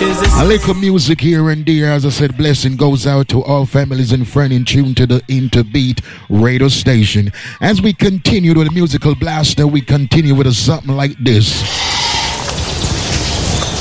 A little music here and there. As I said, blessing goes out to all families and friends in tune to the Interbeat radio station. As we continue with the musical blaster, we continue with something like this.